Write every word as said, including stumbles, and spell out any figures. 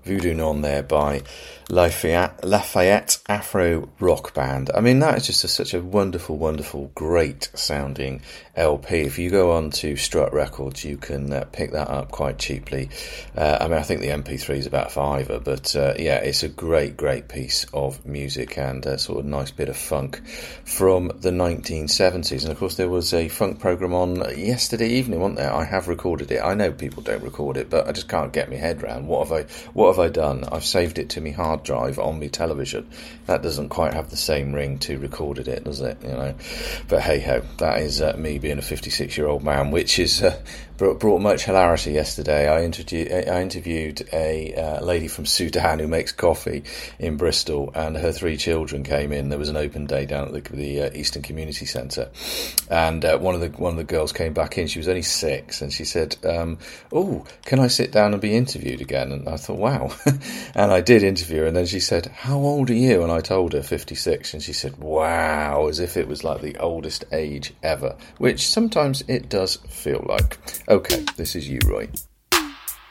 Voodoo Non there by Lafayette, Lafayette Afro Rock Band. I mean, that is just a, such a wonderful, wonderful, great sounding L P. If you go on to Strut Records, you can uh, pick that up quite cheaply. Uh, I mean, I think the M P three is about a fiver, but uh, yeah, it's a great, great piece of music and a sort of nice bit of funk from the nineteen seventies. And of course, there was a funk program on yesterday evening, wasn't there? I have recorded it. I know people don't record it, but I just can't get my head around. What have I, what have I done? I've saved it to my hard drive on my television. That doesn't quite have the same ring to recorded it, does it? You know, but hey ho, that is uh, me being a fifty-six year old man, which is uh, brought, brought much hilarity yesterday. I interviewed I interviewed a uh, lady from Sudan who makes coffee in Bristol, and her three children came in. There was an open day down at the, the uh, Eastern Community Centre, and uh, one of the one of the girls came back in. She was only six, and she said, um, "Oh, can I sit down and be interviewed again?" And I thought, wow. And I did interview her, and then she said, "How old are you?" And I told her fifty-six, and she said, "Wow," as if it was like the oldest age ever, which sometimes it does feel like. Okay, this is you, Roy.